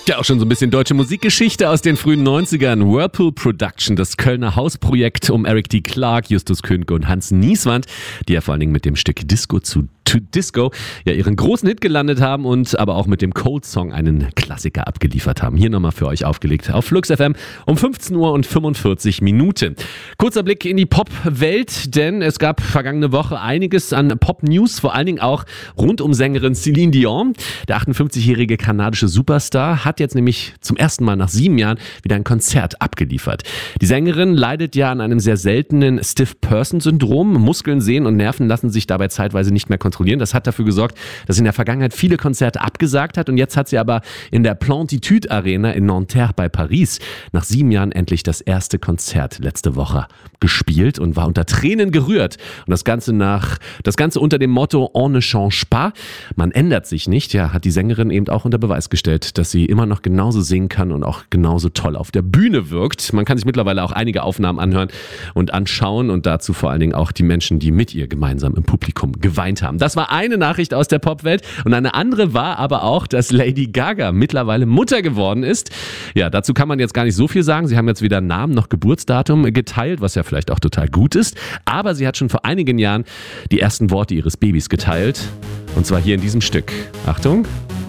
Ja, auch schon so ein bisschen deutsche Musikgeschichte aus den frühen 90ern. Whirlpool Production, das Kölner Hausprojekt um Eric D. Clark, Justus Könke und Hans Nieswand, die ja vor allen Dingen mit dem Stück Disco zu Disco ja ihren großen Hit gelandet haben und aber auch mit dem Cold Song einen Klassiker abgeliefert haben. Hier nochmal für euch aufgelegt auf Flux FM um 15 Uhr und 45 Minuten. Kurzer Blick in die Pop-Welt, denn es gab vergangene Woche einiges an Pop-News, vor allen Dingen auch rund um Sängerin Celine Dion. Der 58-jährige kanadische Superstar hat jetzt nämlich zum ersten Mal nach 7 Jahren wieder ein Konzert abgeliefert. Die Sängerin leidet ja an einem sehr seltenen Stiff-Person-Syndrom. Muskeln, Sehnen und Nerven lassen sich dabei zeitweise nicht mehr kontrollieren. Das hat dafür gesorgt, dass sie in der Vergangenheit viele Konzerte abgesagt hat und jetzt hat sie aber in der Plantitude Arena in Nanterre bei Paris nach 7 Jahren endlich das erste Konzert letzte Woche gespielt und war unter Tränen gerührt. Und das Ganze unter dem Motto On ne change pas, man ändert sich nicht, ja, hat die Sängerin eben auch unter Beweis gestellt, dass sie immer noch genauso singen kann und auch genauso toll auf der Bühne wirkt. Man kann sich mittlerweile auch einige Aufnahmen anhören und anschauen und dazu vor allen Dingen auch die Menschen, die mit ihr gemeinsam im Publikum geweint haben. Das war eine Nachricht aus der Popwelt und eine andere war aber auch, dass Lady Gaga mittlerweile Mutter geworden ist. Ja, dazu kann man jetzt gar nicht so viel sagen. Sie haben jetzt weder Namen noch Geburtsdatum geteilt, was ja vielleicht auch total gut ist. Aber sie hat schon vor einigen Jahren die ersten Worte ihres Babys geteilt. Und zwar hier in diesem Stück. Achtung.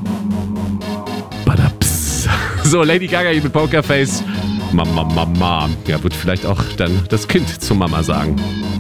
Badaps. So, Lady Gaga hier mit Pokerface. Mama, Mama. Ja, wird vielleicht auch dann das Kind zur Mama sagen.